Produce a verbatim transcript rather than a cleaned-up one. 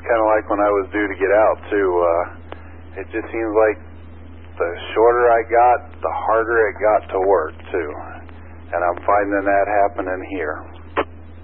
kind of like when I was due to get out, too. Uh, it just seems like the shorter I got, the harder it got to work, too. And I'm finding that happening here.